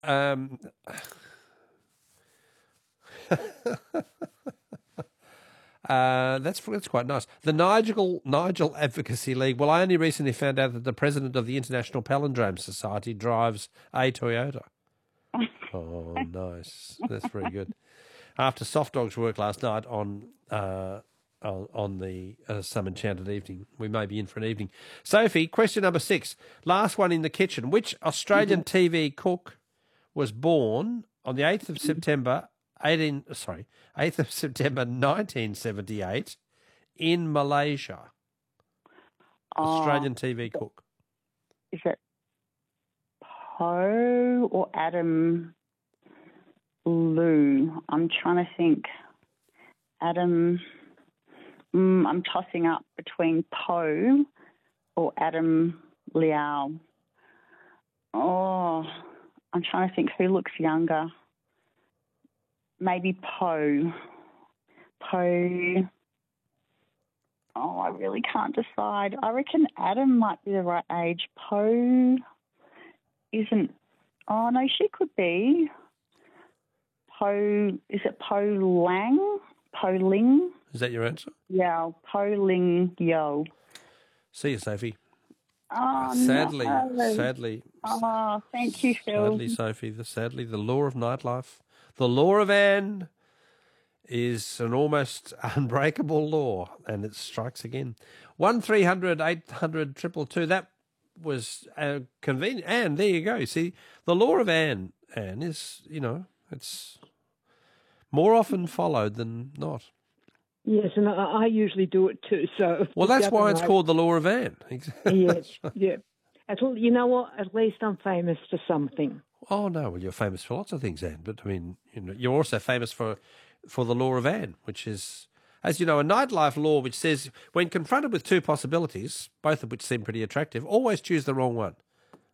Um, that's quite nice. The Nigel Advocacy League. Well, I only recently found out that the president of the International Palindrome Society drives a Toyota. Oh, nice. That's very good. After Soft Dog's work last night on the Some Enchanted Evening, we may be in for an evening. Sophie, question number 6. Last one in the kitchen. Which Australian TV cook was born on the 8th of September 8th of September 1978 in Malaysia? Australian TV cook. Is it Poe or Adam Liu? I'm trying to think. I'm tossing up between Poe or Adam Liao. Oh, I'm trying to think who looks younger. Maybe Poe. Poe. Oh, I really can't decide. I reckon Adam might be the right age. Poe isn't. Oh, no, she could be. Poe, is it Poe Lang? Poe Ling? Is that your answer? Yeah, Poe Ling Yo. See you, Sophie. Oh, sadly. Oh, thank you, Phil. Sadly, Sophie. Sadly, the law of nightlife, the law of Anne, is an almost unbreakable law, and it strikes again. 1300 800 222. That was convenient. Anne, there you go. See, the law of Anne is, it's more often followed than not. Yes, and I usually do it too. So well, that's why it's called the law of Anne. Yes, yeah. You know what? At least I'm famous for something. Oh no, well you're famous for lots of things, Anne. But I mean, you're also famous for the law of Anne, which is, as you know, a nightlife law which says when confronted with two possibilities, both of which seem pretty attractive, always choose the wrong one.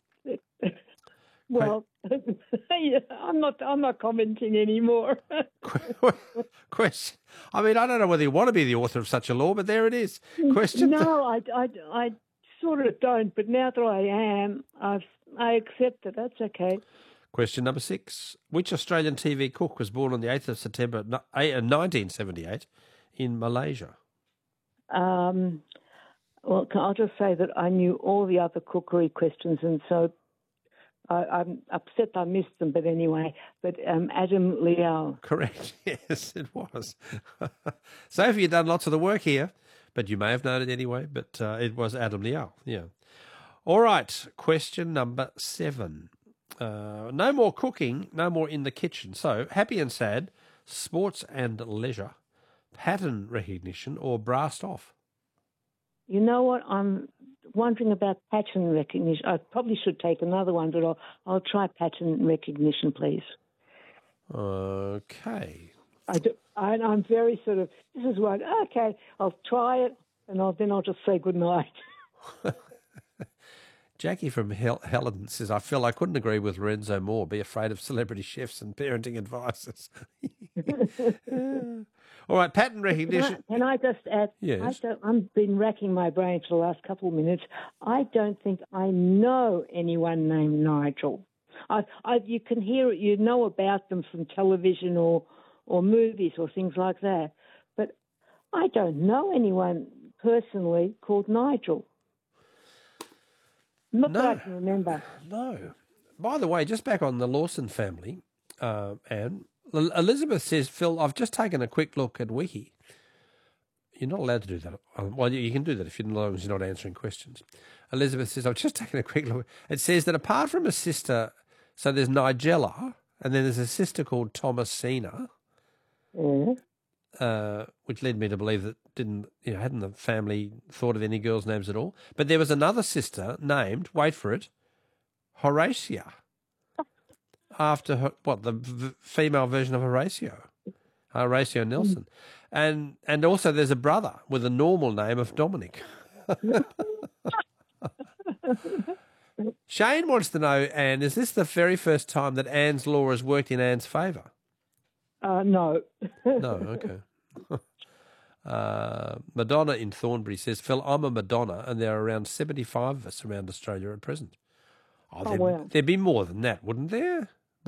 Well, I'm not commenting anymore. Question. I mean, I don't know whether you want to be the author of such a law, but there it is. Question. No, I sort of don't. But now that I am, I accept it. That's okay. Question number 6. Which Australian TV cook was born on the 8th of September 1978 in Malaysia? Well, I'll just say that I knew all the other cookery questions, and so I'm upset I missed them, but anyway. But Adam Liao. Correct. Yes, it was. Sophie, you've done lots of the work here, but you may have known it anyway. But it was Adam Liao. Yeah. All right. Question number 7. No more cooking, no more in the kitchen. So, happy and sad, sports and leisure, pattern recognition, or brassed off? You know what? I'm wondering about pattern recognition. I probably should take another one, but I'll try pattern recognition, please. Okay. I'm very sort of, this is what, okay, I'll try it, and then I'll just say good night. Jackie from Helen says, I feel I couldn't agree with Lorenzo more. Be afraid of celebrity chefs and parenting advices. All right, pattern recognition. Can I just add? Yes. I've been racking my brain for the last couple of minutes. I don't think I know anyone named Nigel. You can hear it, you know about them from television or movies or things like that. But I don't know anyone personally called Nigel. Not that I can remember. No. By the way, just back on the Lawson family, Anne, Elizabeth says, Phil, I've just taken a quick look at Wiki. You're not allowed to do that. Well, you can do that as long as you're not answering questions. Elizabeth says, I've just taken a quick look. It says that apart from a sister, so there's Nigella, and then there's a sister called Thomasina, which led me to believe that hadn't the family thought of any girls' names at all. But there was another sister named, wait for it, Horatia, after her, the female version of Horatio Nelson. And also there's a brother with a normal name of Dominic. Shane wants to know, Anne, is this the very first time that Anne's law has worked in Anne's favour? No. No, okay. Madonna in Thornbury says, Phil, I'm a Madonna, and there are around 75 of us around Australia at present. Wow. There'd be more than that, wouldn't there?